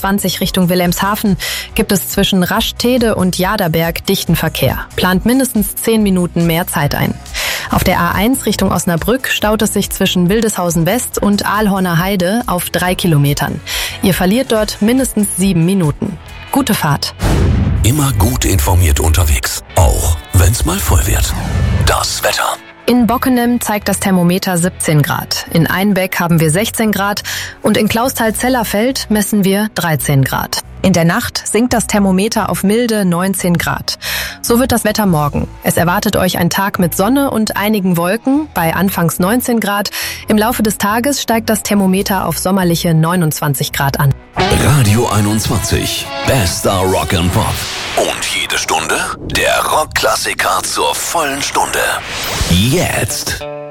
A21 Richtung Wilhelmshaven gibt es zwischen Rastede und Jaderberg dichten Verkehr. Plant mindestens 10 Minuten mehr Zeit ein. Auf der A1 Richtung Osnabrück staut es sich zwischen Wildeshausen West und Aalhorner Heide auf 3 Kilometern. Ihr verliert dort mindestens 7 Minuten. Gute Fahrt. Immer gut informiert unterwegs, auch wenn's mal voll wird. Das Wetter. In Bockenem zeigt das Thermometer 17 Grad. In Einbeck haben wir 16 Grad und in Clausthal-Zellerfeld messen wir 13 Grad. In der Nacht sinkt das Thermometer auf milde 19 Grad. So wird das Wetter morgen. Es erwartet euch ein Tag mit Sonne und einigen Wolken bei anfangs 19 Grad. Im Laufe des Tages steigt das Thermometer auf sommerliche 29 Grad an. Radio 21. Bester Rock and Pop. Und jede Stunde der Rockklassiker zur vollen Stunde. Jetzt.